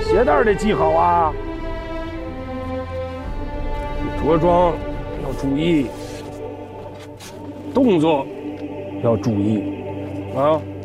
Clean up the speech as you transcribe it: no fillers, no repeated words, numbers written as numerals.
鞋带得系好啊，着装要注意，动作要注意啊。